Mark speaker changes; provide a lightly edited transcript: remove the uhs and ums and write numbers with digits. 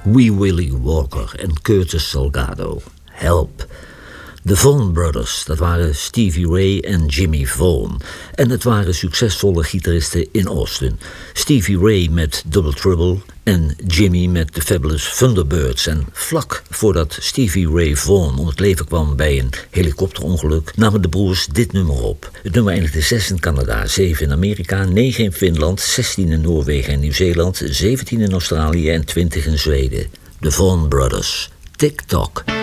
Speaker 1: Wee Willie Walker en Curtis Salgado. Help. De Vaughan Brothers, dat waren Stevie Ray en Jimmy Vaughan. En het waren succesvolle gitaristen in Austin. Stevie Ray met Double Trouble en Jimmy met The Fabulous Thunderbirds. En vlak voordat Stevie Ray Vaughan om het leven kwam bij een helikopterongeluk, namen de broers dit nummer op. Het nummer eindigde 6 in Canada, 7 in Amerika, 9 in Finland, 16 in Noorwegen en Nieuw-Zeeland, 17 in Australië en 20 in Zweden. De Vaughan Brothers. Tick-tock.